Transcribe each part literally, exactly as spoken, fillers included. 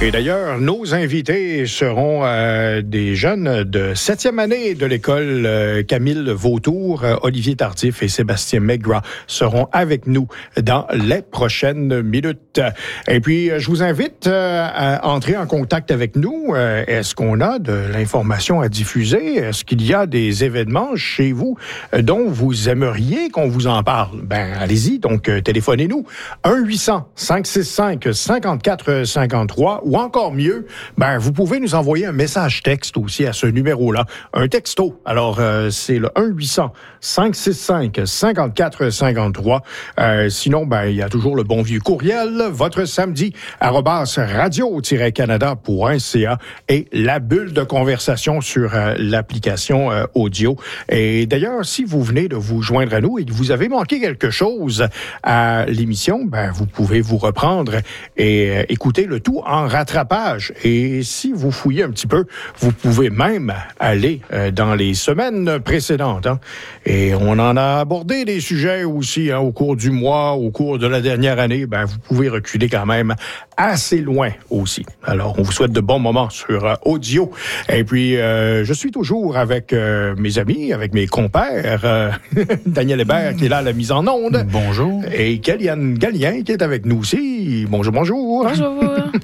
Et d'ailleurs, nos invités seront euh, des jeunes de septième année de l'école euh, Camille Vautour. Euh, Olivier Tardif et Sébastien Maigrat seront avec nous dans les prochaines minutes. Et puis, je vous invite euh, à entrer en contact avec nous. Euh, est-ce qu'on a de l'information à diffuser? Est-ce qu'il y a des événements chez vous dont vous aimeriez qu'on vous en parle? Ben, allez-y. Donc, euh, téléphonez-nous. un huit cents cinq six cinq cinquante-quatre cinquante-trois ou encore mieux, ben, vous pouvez nous envoyer un message texte aussi à ce numéro-là. Un texto. Alors, euh, c'est le un huit cents cinq six cinq cinquante-quatre cinquante-trois. Euh, sinon, ben, il y a toujours le bon vieux courriel, votre samedi, arobase radio-canada point c a et la bulle de conversation sur euh, l'application euh, audio. Et d'ailleurs, si vous venez de vous joindre à nous et que vous avez manqué quelque chose à l'émission, ben, vous pouvez vous reprendre et euh, écouter le tout en rattrapage. Et si vous fouillez un petit peu, vous pouvez même aller euh, dans les semaines précédentes. Hein. Et on en a abordé des sujets aussi hein, au cours du mois, au cours de la dernière année. Ben, vous pouvez reculer quand même assez loin aussi. Alors, on vous souhaite de bons moments sur euh, audio. Et puis, euh, je suis toujours avec euh, mes amis, avec mes compères. Euh, Daniel Hébert qui est là à la mise en onde. Bonjour. Et Kéliane Gallien qui est avec nous aussi. Bonjour, bonjour. Bonjour.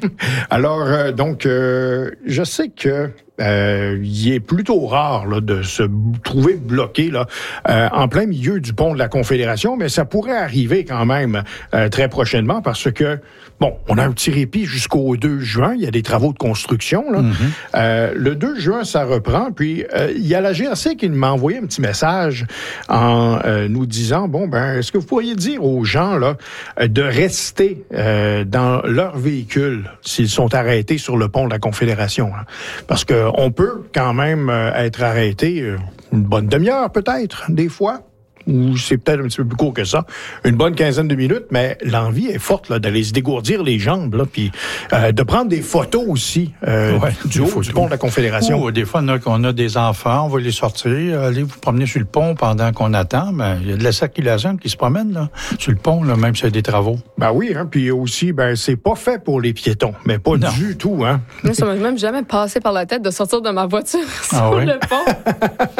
Alors, euh, donc, euh, je sais que Euh, il est plutôt rare là, de se trouver bloqué là, euh, en plein milieu du pont de la Confédération, mais ça pourrait arriver quand même euh, très prochainement parce que, bon, on a un petit répit jusqu'au deux juin. Il y a des travaux de construction. Là. Mm-hmm. Euh, le deux juin, ça reprend. Puis, euh, il y a la G R C qui m'a envoyé un petit message en euh, nous disant, bon, ben, est-ce que vous pourriez dire aux gens là de rester euh, dans leur véhicule s'ils sont arrêtés sur le pont de la Confédération? Hein? Parce que on peut quand même euh, être arrêté euh, une bonne demi-heure peut-être, des fois. Ou c'est peut-être un petit peu plus court que ça, une bonne quinzaine de minutes, mais l'envie est forte là, d'aller se dégourdir les jambes, là, puis euh, de prendre des photos aussi euh, ouais, du haut du pont de la Confédération. Ou des fois, on a, on a des enfants, on va les sortir, aller vous promener sur le pont pendant qu'on attend, ben, il y a de la circulation qui se promène là, sur le pont, là, même s'il y a des travaux. Ben oui, hein, puis aussi, ben c'est pas fait pour les piétons, mais pas non. du tout. Hein. Moi, ça m'a même jamais passé par la tête de sortir de ma voiture sur ah, oui? le pont.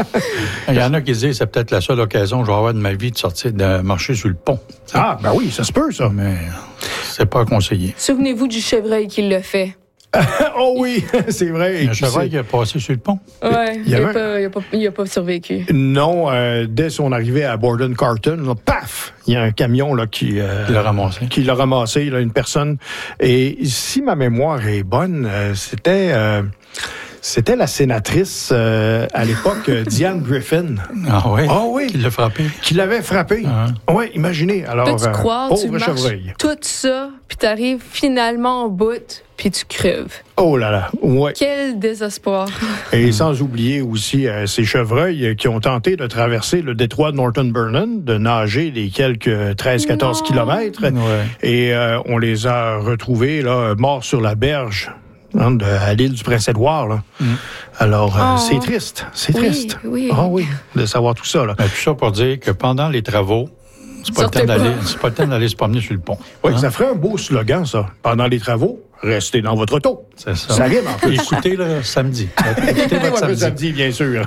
Il y en a qui se disent c'est peut-être la seule occasion que je vais avoir de ma vie de sortir, de marcher sur le pont. Ah, ben oui, ça se peut, ça. Mais c'est pas conseillé. Souvenez-vous du chevreuil qui l'a fait. Oh oui, c'est vrai. Le chevreuil qui a passé sur le pont. Oui, il n'a avait... pas, pas, pas survécu. Non, euh, dès son arrivée à Borden Carton, là, paf, il y a un camion là, qui, euh, qui l'a ramassé. Qui l'a ramassé, là, une personne. Et si ma mémoire est bonne, euh, c'était... Euh, C'était la sénatrice euh, à l'époque, Diane Griffin. Ah oui? Ah oui. Qui l'a frappé. Qui l'avait frappé. Uh-huh. Oui, imaginez. Alors, peux-tu euh, croire, pauvre tu marches chevreuil. Tout ça, puis t'arrives finalement au bout, puis tu creves. Oh là là, ouais. Quel désespoir. Et sans oublier aussi euh, ces chevreuils qui ont tenté de traverser le détroit de Norton Burnham, de nager les quelques treize à quatorze kilomètres. Ouais. Et euh, on les a retrouvés là, morts sur la berge. Hein, de, à l'île du Prince-Édouard. Là. Mm. Alors, euh, oh. c'est triste. C'est oui, triste. Oui. Ah oui, de savoir tout ça. Là. Ben, tout ça pour dire que pendant les travaux, c'est pas, le temps d'aller, c'est pas le temps d'aller se promener sur le pont. Oui, hein? Ça ferait un beau slogan, ça. Pendant les travaux, restez dans votre auto. C'est ça. Ça rime en plus. Écoutez le samedi. Écoutez votre samedi. samedi, bien sûr.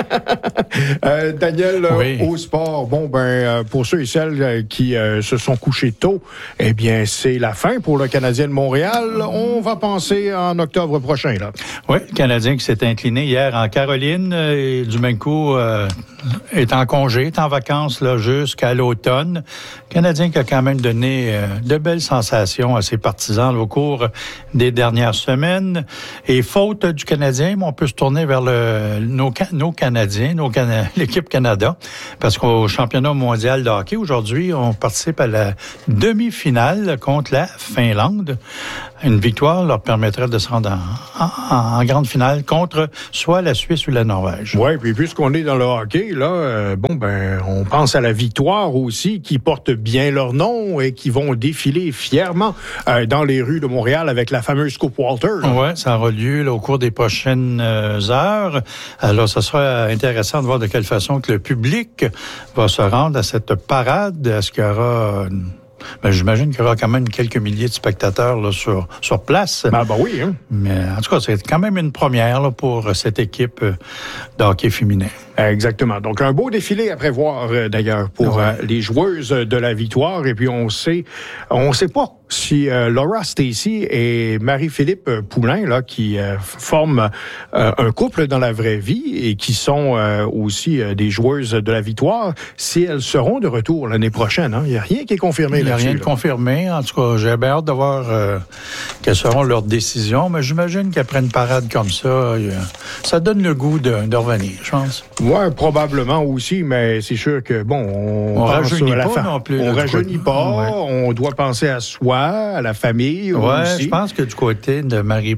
euh, Daniel, oui. Au sport, bon, ben, euh, pour ceux et celles qui euh, se sont couchés tôt, eh bien, c'est la fin pour le Canadien de Montréal. On va penser en octobre prochain, là. Oui, le Canadien qui s'est incliné hier en Caroline et du même coup euh, est en congé, est en vacances là jusqu'à l'automne. Le Canadien qui a quand même donné euh, de belles sensations à ses partisans là, au cours des dernières semaines. Et faute du Canadien, on peut se tourner vers le, nos, nos Canadiens, nos Cana, l'équipe Canada, parce qu'au championnat mondial de hockey, aujourd'hui, on participe à la demi-finale contre la Finlande. Une victoire leur permettrait de se rendre en, en, en grande finale contre soit la Suisse ou la Norvège. Oui, puis puisqu'on est dans le hockey, là, euh, bon, ben, on pense à la victoire aussi, qui porte bien leur nom et qui vont défiler fièrement euh, dans les rues de Montréal avec la fameuse Coupe Walter. Oui, ça aura lieu là, au cours des prochaines euh, heures. Alors, ça sera intéressant de voir de quelle façon que le public va se rendre à cette parade. Est-ce qu'il y aura Ben, j'imagine qu'il y aura quand même quelques milliers de spectateurs là, sur, sur place. Ben, ben oui. Hein? Mais en tout cas, c'est quand même une première là, pour cette équipe de hockey féminin. Exactement. Donc, un beau défilé à prévoir, euh, d'ailleurs, pour ouais. euh, les joueuses de la victoire. Et puis, on sait, on sait pas si euh, Laura Stacey et Marie-Philippe Poulin, là, qui euh, forment euh, un couple dans la vraie vie et qui sont euh, aussi euh, des joueuses de la victoire, si elles seront de retour l'année prochaine. Hein? Il n'y a rien qui est confirmé là-dessus. Il n'y a rien de là. confirmé. En tout cas, j'ai bien hâte de voir euh, quelles seront leurs décisions. Mais j'imagine qu'après une parade comme ça, ça donne le goût de, de revenir, je pense. Oui, probablement aussi, mais c'est sûr que, bon, on, on pense rajeunit à la pas fa- non plus. On là, rajeunit pas, ouais. On doit penser à soi, à la famille ouais, aussi. Je pense que du côté de Marie...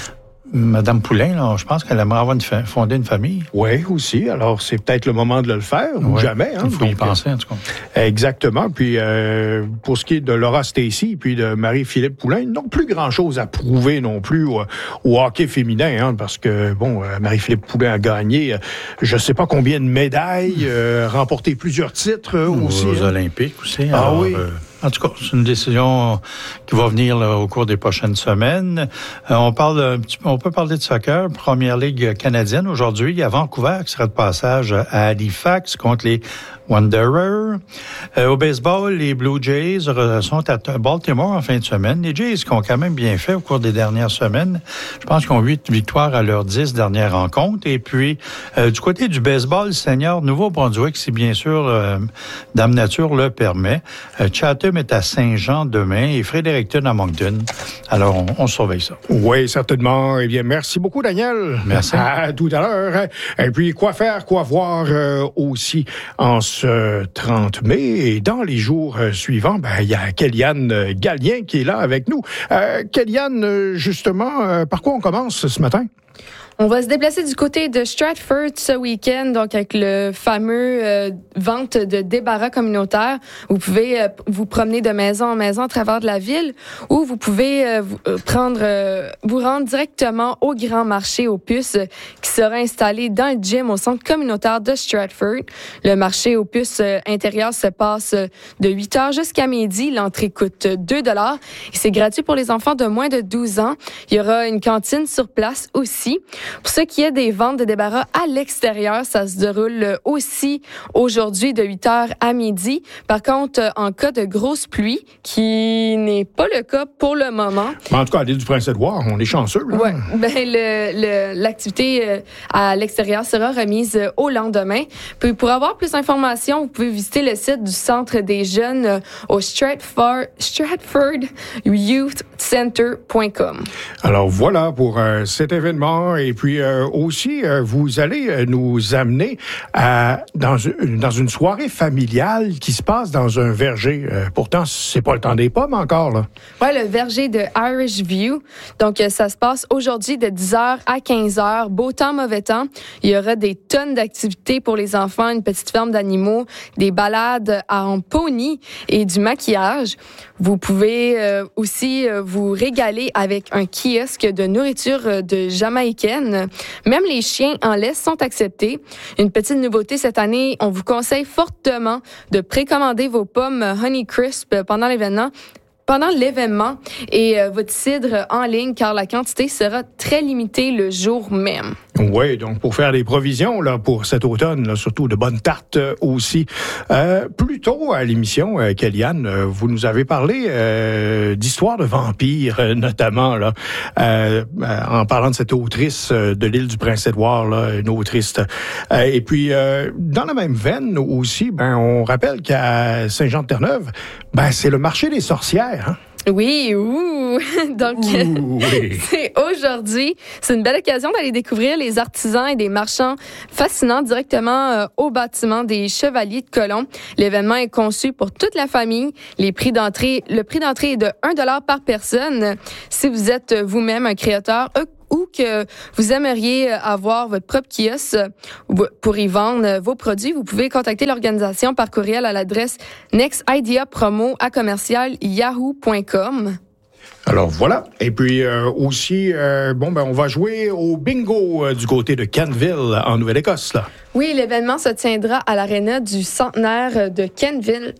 Madame Poulin, là, je pense qu'elle aimerait avoir une fa- fonder une famille. Oui, aussi. Alors, c'est peut-être le moment de le faire, ou ouais. jamais. Hein? Il faut Donc, y penser, en tout cas. Exactement. Puis, euh, pour ce qui est de Laura Stacey puis de Marie-Philippe Poulin, ils n'ont plus grand-chose à prouver non plus au, au hockey féminin, hein, parce que, bon, euh, Marie-Philippe Poulin a gagné, euh, je ne sais pas combien de médailles, euh, remporté plusieurs titres euh, aussi. Aux hein. Olympiques aussi. Ah alors, oui. Euh... En tout cas, c'est une décision qui va venir là, au cours des prochaines semaines. Euh, on parle un petit peu, on peut parler de soccer. Première Ligue canadienne aujourd'hui. Il y a Vancouver qui sera de passage à Halifax contre les Wanderers. Euh, au baseball, les Blue Jays sont à Baltimore en fin de semaine. Les Jays qui ont quand même bien fait au cours des dernières semaines. Je pense qu'ils ont huit victoires à leurs dix dernières rencontres. Et puis, euh, du côté du baseball senior Nouveau-Brunswick, si bien sûr euh, Dame Nature le permet, euh, Chatham est à Saint-Jean demain et Fredericton à Moncton. Alors, on, on surveille ça. Oui, certainement. Eh bien, merci beaucoup, Daniel. Merci. À tout à l'heure. Et puis, quoi faire, quoi voir euh, aussi en ce trente mai. Et dans les jours euh, suivants, ben, il y a Kellyanne Gallien qui est là avec nous. Euh, Kellyanne, justement, euh, par quoi on commence ce matin? On va se déplacer du côté de Stratford ce week-end, donc avec le fameux euh, vente de débarras communautaire. Vous pouvez euh, vous promener de maison en maison à travers de la ville, ou vous pouvez euh, vous, euh, prendre, euh, vous rendre directement au grand marché aux puces euh, qui sera installé dans le gym au centre communautaire de Stratford. Le marché aux puces euh, intérieur se passe euh, de huit heures jusqu'à midi. L'entrée coûte deux dollars et c'est gratuit pour les enfants de moins de douze ans. Il y aura une cantine sur place aussi. Pour ce qui est des ventes de débarras à l'extérieur, ça se déroule aussi aujourd'hui de huit heures à midi. Par contre, en cas de grosse pluie, qui n'est pas le cas pour le moment. En tout cas, à l'île du Prince-Édouard, on est chanceux. Hein? Oui, ben le, le, l'activité à l'extérieur sera remise au lendemain. Puis pour avoir plus d'informations, vous pouvez visiter le site du Centre des jeunes au Stratford, Stratford Youth Center point com. Alors voilà pour euh, cet événement. Et puis euh, aussi, euh, vous allez euh, nous amener à, dans, une, dans une soirée familiale qui se passe dans un verger. Euh, pourtant, c'est pas le temps des pommes encore, là. Oui, le verger de Irish View. Donc, euh, ça se passe aujourd'hui de dix heures à quinze heures. Beau temps, mauvais temps. Il y aura des tonnes d'activités pour les enfants, une petite ferme d'animaux, des balades en pony et du maquillage. Vous pouvez euh, aussi euh, vous régaler avec un kiosque de nourriture de jamaïcaine. Même les chiens en laisse sont acceptés. Une petite nouveauté cette année, on vous conseille fortement de précommander vos pommes Honeycrisp pendant l'événement. pendant l'événement et euh, votre cidre en ligne, car la quantité sera très limitée le jour même. Oui, donc pour faire des provisions là, pour cet automne, là, surtout de bonnes tartes euh, aussi. Euh, plus tôt à l'émission, euh, Kellyanne, euh, vous nous avez parlé euh, d'histoires de vampires, euh, notamment là, euh, en parlant de cette autrice euh, de l'île du Prince-Édouard, là, une autrice. Euh, et puis, euh, dans la même veine aussi, ben, on rappelle qu'à Saint-Jean-de-Terre-Neuve, ben, c'est le marché des sorcières. Hein? Oui, ouh! Donc, ouh, oui. c'est aujourd'hui. C'est une belle occasion d'aller découvrir les artisans et des marchands fascinants directement euh, au bâtiment des Chevaliers de Colomb. L'événement est conçu pour toute la famille. Les prix d'entrée, le prix d'entrée est de un dollar par personne. Si vous êtes vous-même un créateur, ou que vous aimeriez avoir votre propre kiosque pour y vendre vos produits, vous pouvez contacter l'organisation par courriel à l'adresse nextideapromo à commercial yahoo point com. Alors voilà. Et puis euh, aussi, euh, bon ben on va jouer au bingo euh, du côté de Kenville en Nouvelle-Écosse là. Oui, l'événement se tiendra à l'aréna du centenaire de Kenville.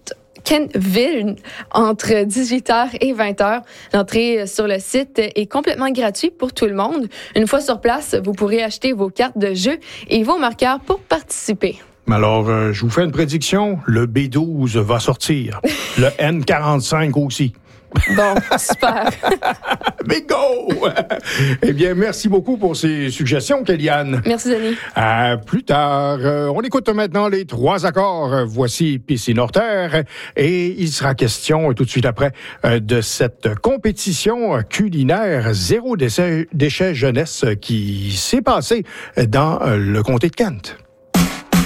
Kentville entre dix-huit heures et vingt heures. L'entrée sur le site est complètement gratuite pour tout le monde. Une fois sur place, vous pourrez acheter vos cartes de jeu et vos marqueurs pour participer. Alors, euh, je vous fais une prédiction. Le B douze va sortir. Le N quarante-cinq aussi. Bon, super. Bingo! Eh bien, merci beaucoup pour ces suggestions, Kéliane. Merci, Denis. À plus tard. Euh, on écoute maintenant les trois accords. Voici Piscine hors terre. Et il sera question, tout de suite après, euh, de cette compétition culinaire zéro déchet, déchet jeunesse qui s'est passée dans euh, le comté de Kent.